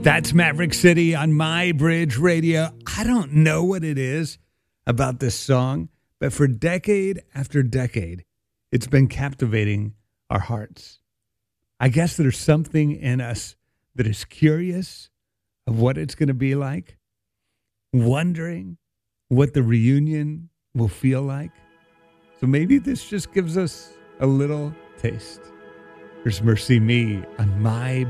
That's Maverick City on My Bridge Radio. I don't know what it is about this song, but for decade after decade, it's been captivating our hearts. I guess there's something in us that is curious of what it's going to be like, wondering what the reunion will feel like. So maybe this just gives us a little taste. Here's Mercy Me on My